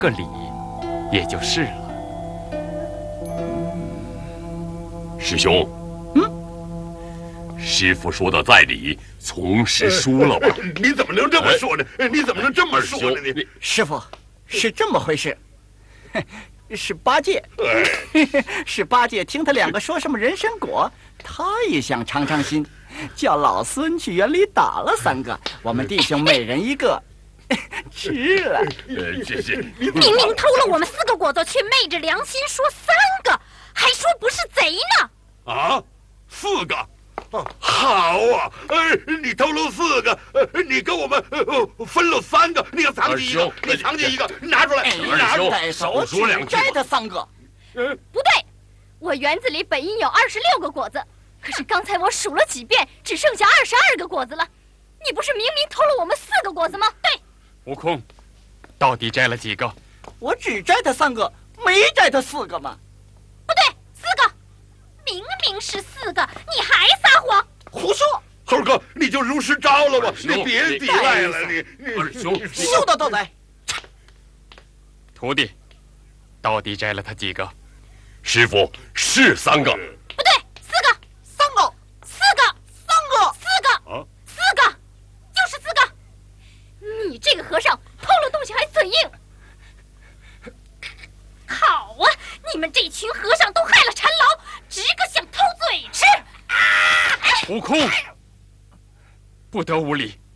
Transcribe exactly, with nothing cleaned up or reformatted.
个理，也就是了。 师兄，嗯，师傅说的在理，从实输了吧？ 你怎么能这么说呢？你怎么能这么说呢？你师傅是这么回事，是八戒，是八戒听他两个说什么人参果，他也想尝尝新，叫老孙去园里打了三个，我们弟兄每人一个。吃了， 呃，这是明明偷了我们四个果子，却昧着良心说三个，还说不是贼呢！ 啊，四个，啊，好啊！呃，你偷了四个，呃，你跟我们呃分了三个，你要藏起一个，你藏起一个，拿出来， 拿出来， 少说两句。 摘他三个。 嗯，不对，我园子里本应有二十六个果子，可是刚才我数了几遍，只剩下二十二个果子了。你不是明明偷了我们四个果子吗？对。 悟空，到底摘了几个？ 我只摘他三个，没摘他四个吗？ 不对，四个，明明是四个，你还撒谎， 胡说！ 猴哥，你就如实招了吧，你别抵赖了，你你二兄， 休得斗嘴！ 徒弟，到底摘了他几个？ 师傅是三个。 不对，四个， 三个， 四个， 三个， 四个， 啊， 四个，就是四个。你这个和尚偷了东西还嘴硬！好啊，你们这群和尚都害了禅老，只个想偷嘴吃！啊！ 悟空，不得无礼！